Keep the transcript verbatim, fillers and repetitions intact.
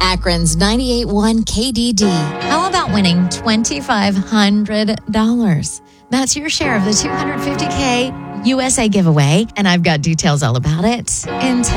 Akron's ninety-eight point one K D D. How about winning two thousand five hundred dollars? That's your share of the two hundred fifty K U S A giveaway, and I've got details all about it in